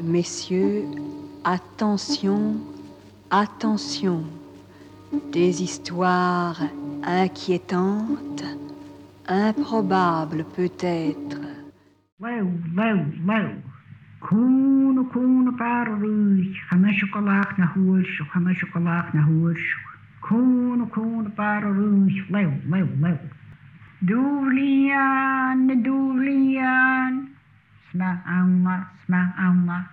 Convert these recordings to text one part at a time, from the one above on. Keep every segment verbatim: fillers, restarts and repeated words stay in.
Messieurs, attention, attention, des histoires inquiétantes, improbables peut-être. Lew, lew, lew. Koen, koen, parruich. Hanna chocolade na hoersjoch, hanna chocolade na hoersjoch. Koen, koen, parruich. Lew, lew, lew. Doelian, doelian. Sma auma, sma auma.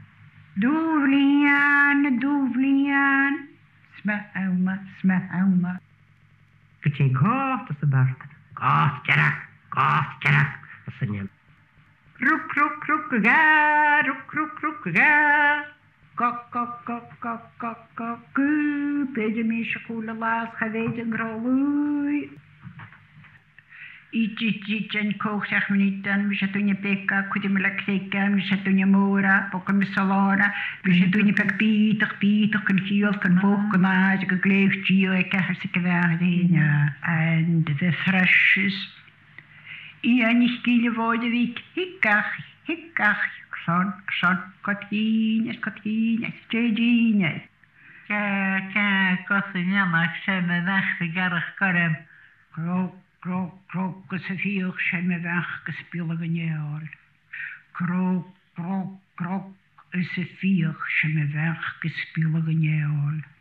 Doelian, doelian. Sma auma, sma auma. Kutje kocht as de barst. Kocht jarak, kocht jarak. Dat is een Roek, roek, roek, ga, roek, roek, roek, ga. Kok, kok, kok, kok, kok, kok, ku. Pede me chocola laas, geweten grauwui. Iets, iets, iets, en kook zeg me niet dan. We zetten je pekka, kudde me lak zeker. We zetten je mora, pokken me salona. We zetten je pek pietig, pietig, kan kiel, kan boog, kan aas, kan kleef, chiel, ik krijg ze kwaad heen. En de thrushes. Ian is kiele worden week, hikkach, hikkach, ksan, ksan, katines, katines, tjedines. Ja, ja, kosten jammer, ze me weg, de garrig karm. Krok, krok, krok, ze viel, ze me weg, gespeelde geneel. Krok, krok, krok, ze viel, ze me weg, gespeelde geneel.